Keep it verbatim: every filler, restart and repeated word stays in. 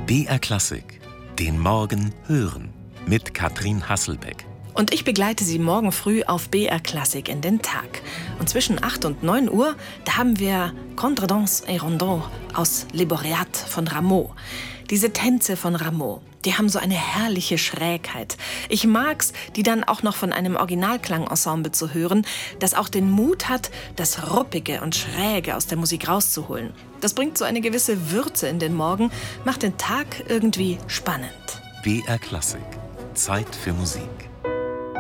B R Klassik, den Morgen hören mit Katrin Hasselbeck. Und ich begleite Sie morgen früh auf B R Klassik in den Tag. Und zwischen acht und neun Uhr, da haben wir Contredanse et Rondeau aus Le Boreat von Rameau. Diese Tänze von Rameau, die haben so eine herrliche Schrägheit. Ich mag's, die dann auch noch von einem Originalklangensemble zu hören, das auch den Mut hat, das Ruppige und Schräge aus der Musik rauszuholen. Das bringt so eine gewisse Würze in den Morgen, macht den Tag irgendwie spannend. B R Klassik, Zeit für Musik.